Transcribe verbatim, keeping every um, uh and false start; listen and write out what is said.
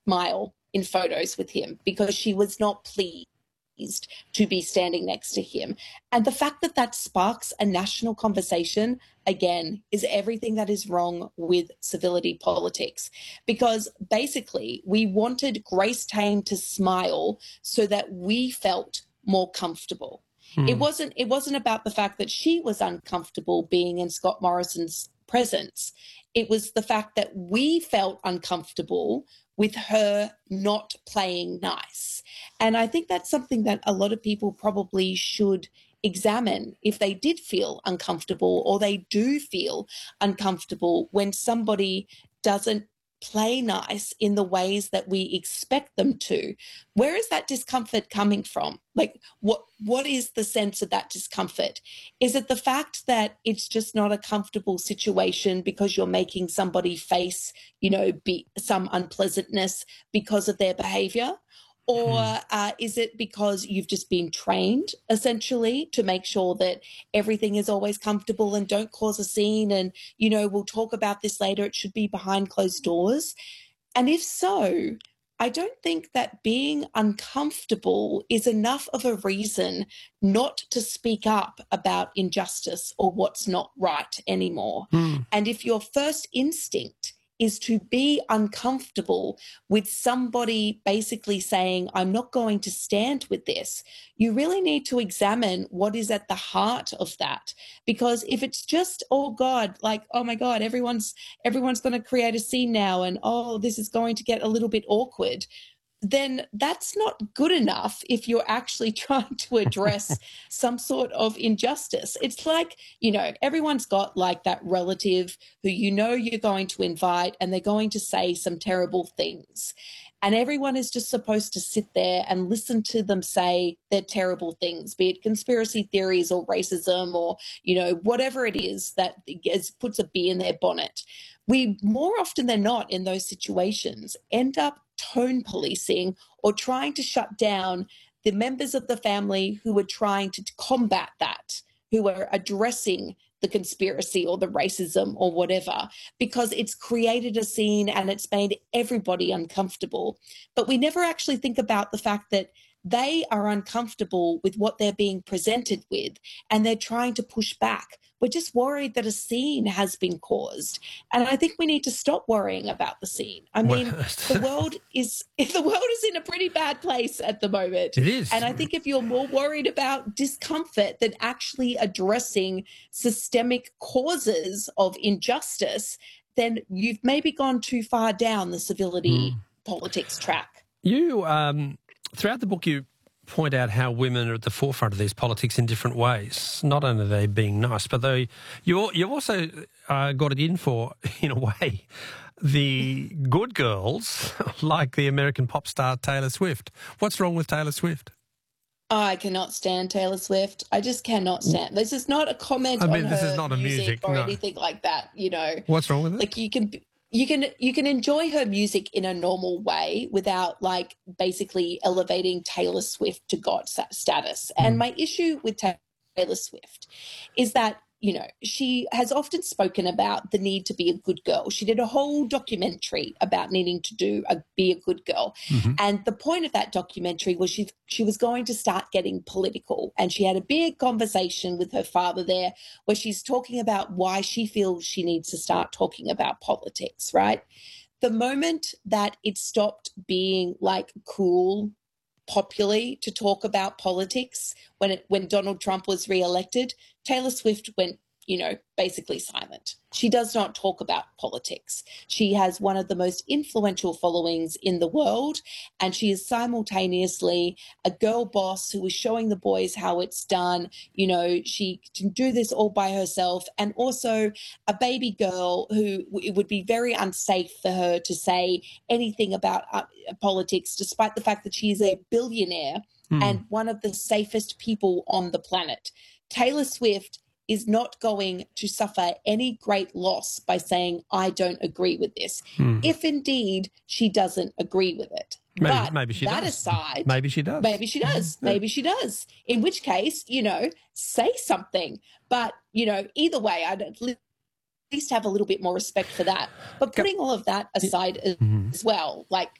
smile in photos with him because she was not pleased to be standing next to him. And the fact that that sparks a national conversation, again, is everything that is wrong with civility politics. Because basically we wanted Grace Tame to smile so that we felt more comfortable. Mm. It wasn't, it wasn't about the fact that she was uncomfortable being in Scott Morrison's presence. It was the fact that we felt uncomfortable with her not playing nice. And I think that's something that a lot of people probably should examine if they did feel uncomfortable or they do feel uncomfortable when somebody doesn't play nice in the ways that we expect them to. Where is that discomfort coming from? Like, what what is the sense of that discomfort? Is it the fact that it's just not a comfortable situation because you're making somebody face, you know, be some unpleasantness because of their behavior? Or uh, is it because you've just been trained, essentially, to make sure that everything is always comfortable and don't cause a scene and, you know, we'll talk about this later, it should be behind closed doors? And if so, I don't think that being uncomfortable is enough of a reason not to speak up about injustice or what's not right anymore. Mm. And if your first instinct is to be uncomfortable with somebody basically saying, I'm not going to stand with this, you really need to examine what is at the heart of that. Because if it's just, oh God, like, oh my God, everyone's everyone's going to create a scene now and, oh, this is going to get a little bit awkward, then that's not good enough if you're actually trying to address some sort of injustice. It's like, you know, everyone's got like that relative who you know you're going to invite and they're going to say some terrible things. And everyone is just supposed to sit there and listen to them say their terrible things, be it conspiracy theories or racism or, you know, whatever it is that is, puts a bee in their bonnet. We, more often than not in those situations, end up tone policing or trying to shut down the members of the family who are trying to combat that, who are addressing the conspiracy or the racism or whatever, because it's created a scene and it's made everybody uncomfortable. But we never actually think about the fact that they are uncomfortable with what they're being presented with and they're trying to push back. We're just worried that a scene has been caused. And I think we need to stop worrying about the scene. I mean, the world is the world is in a pretty bad place at the moment. It is. And I think if you're more worried about discomfort than actually addressing systemic causes of injustice, then you've maybe gone too far down the civility mm. politics track. You, um, throughout the book, you point out how women are at the forefront of these politics in different ways. Not only are they being nice, but they you you also uh, got it in for, in a way, the good girls like the American pop star Taylor Swift. What's wrong with Taylor Swift? I cannot stand Taylor Swift. I just cannot stand. This is not a comment I mean, on this her is not a music, music or no. anything like that. You know, what's wrong with it? Like you can. You can you can enjoy her music in a normal way without like basically elevating Taylor Swift to God status. Mm. And my issue with Taylor Swift is that, you know, she has often spoken about the need to be a good girl. She did a whole documentary about needing to do a, be a good girl. Mm-hmm. And the point of that documentary was she she was going to start getting political. And she had a big conversation with her father there where she's talking about why she feels she needs to start talking about politics, right? The moment that it stopped being like cool popularly to talk about politics when it, when Donald Trump was reelected, Taylor Swift went, you know, basically silent. She does not talk about politics. She has one of the most influential followings in the world, and she is simultaneously a girl boss who is showing the boys how it's done. You know, she can do this all by herself, and also a baby girl who it would be very unsafe for her to say anything about uh, politics, despite the fact that she is a billionaire mm. and one of the safest people on the planet. Taylor Swift is not going to suffer any great loss by saying, I don't agree with this, hmm. if indeed she doesn't agree with it. Maybe, but maybe she that does. aside, maybe she does. Maybe she does. Yeah. Maybe she does. In which case, you know, say something. But, you know, either way, I'd at least have a little bit more respect for that. But putting all of that aside mm-hmm. as well, like,